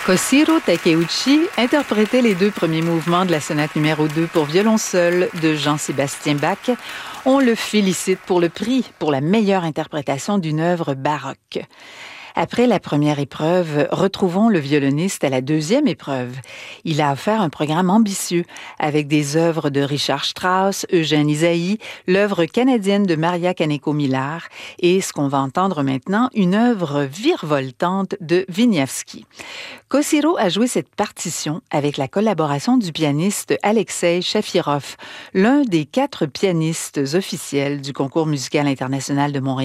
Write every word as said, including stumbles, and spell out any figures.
Kōshiro Takeuchi interprétait les deux premiers mouvements de la sonate numéro deux pour violon seul de Jean-Sébastien Bach. On le félicite pour le prix pour la meilleure interprétation d'une œuvre baroque. Après la première épreuve, retrouvons le violoniste à la deuxième épreuve. Il a offert un programme ambitieux avec des œuvres de Richard Strauss, Eugène Ysaÿe, l'œuvre canadienne de Maria Kaneko-Millar et, ce qu'on va entendre maintenant, une œuvre virevoltante de Wieniawski. Kōshiro a joué cette partition avec la collaboration du pianiste Alexei Shafirov, l'un des quatre pianistes officiels du Concours musical international de Montréal.